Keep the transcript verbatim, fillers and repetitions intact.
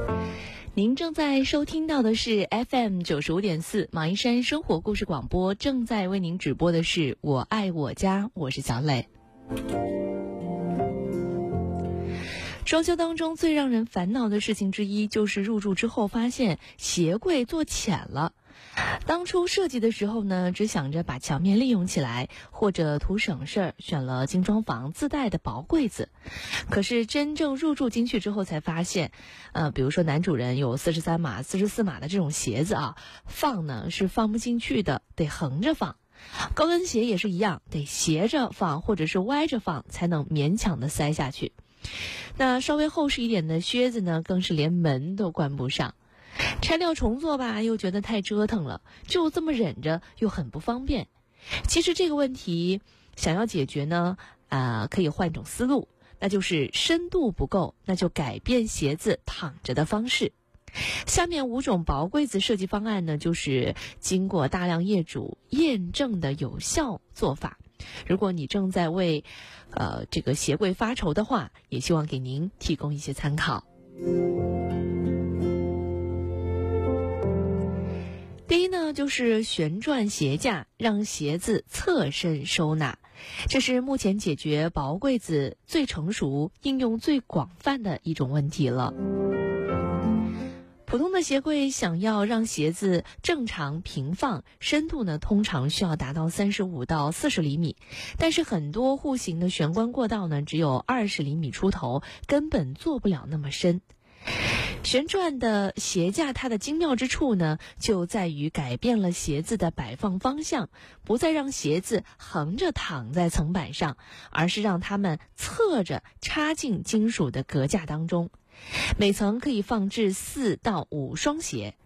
您正在收听到的是 F M 九十五点四马鞍山生活故事广播，正在为您直播的是我爱我家，我是小磊。装修当中最让人烦恼的事情之一，就是入住之后发现鞋柜做浅了。当初设计的时候呢，只想着把墙面利用起来，或者图省事儿，选了精装房自带的薄柜子。可是真正入住进去之后才发现，呃，比如说男主人有四十三码、四十四码的这种鞋子啊，放呢是放不进去的，得横着放。高跟鞋也是一样，得斜着放或者是歪着放，才能勉强的塞下去。那稍微厚实一点的靴子呢，更是连门都关不上。拆掉重做吧，又觉得太折腾了，就这么忍着又很不方便。其实这个问题想要解决呢，啊、呃，可以换一种思路，那就是深度不够，那就改变鞋子躺着的方式。下面五种薄柜子设计方案呢，就是经过大量业主验证的有效做法。如果你正在为呃这个鞋柜发愁的话，也希望给您提供一些参考。第一呢，就是旋转鞋架，让鞋子侧身收纳。这是目前解决薄柜子最成熟、应用最广泛的一种问题了。普通的鞋柜想要让鞋子正常平放，深度呢通常需要达到三十五到四十厘米，但是很多户型的玄关过道呢只有二十厘米出头，根本做不了那么深。旋转的鞋架它的精妙之处呢，就在于改变了鞋子的摆放方向，不再让鞋子横着躺在层板上，而是让它们侧着插进金属的隔架当中。每层可以放置四到五双鞋，